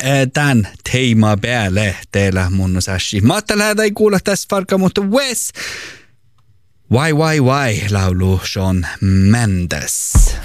tämän teema päälle teillä mun sashi. Matta lähdä ei kuulla tässä farka, mutta Wes. Why, laulu Shawn Mendes.